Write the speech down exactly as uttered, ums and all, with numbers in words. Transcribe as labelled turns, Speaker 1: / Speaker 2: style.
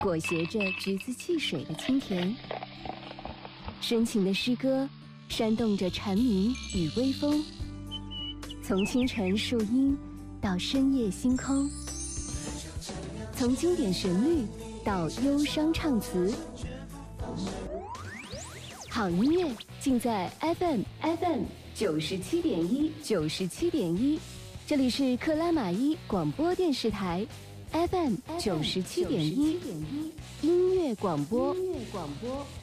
Speaker 1: 裹挟着橘子汽水的清甜。深情的诗歌煽动着蝉鸣与微风，从清晨树荫到深夜星空，从经典旋律到忧伤唱词，好音乐尽在 F M F M 九十七点一九十七点一，这里是克拉玛依广播电视台 F M 九十七点一音乐广播。音乐广播。